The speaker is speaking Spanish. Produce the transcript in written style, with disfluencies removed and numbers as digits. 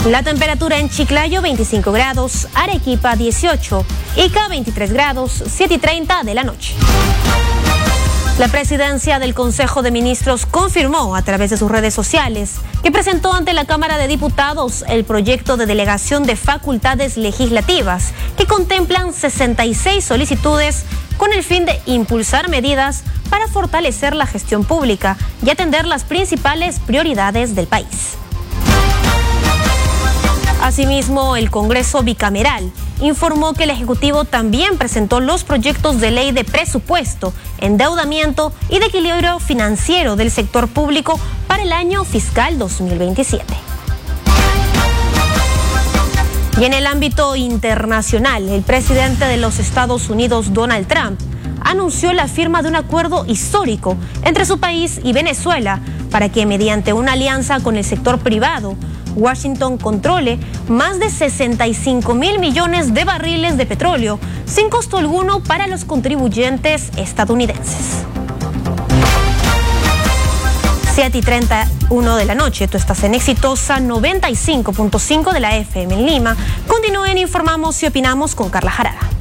La temperatura en Chiclayo 25 grados, Arequipa 18, Ica 23 grados, 7:30 de la noche. La presidencia del Consejo de Ministros confirmó a través de sus redes sociales que presentó ante la Cámara de Diputados el proyecto de delegación de facultades legislativas que contemplan 66 solicitudes con el fin de impulsar medidas para fortalecer la gestión pública y atender las principales prioridades del país. Asimismo, el Congreso Bicameral informó que el Ejecutivo también presentó los proyectos de ley de presupuesto, endeudamiento y de equilibrio financiero del sector público para el año fiscal 2027. Y en el ámbito internacional, el presidente de los Estados Unidos, Donald Trump, anunció la firma de un acuerdo histórico entre su país y Venezuela para que, mediante una alianza con el sector privado, Washington controle más de 65.000 millones de barriles de petróleo sin costo alguno para los contribuyentes estadounidenses. 7:31 de la noche, tú estás en Exitosa 95.5 de la FM en Lima. Continúen, informamos y opinamos con Carla Jarada.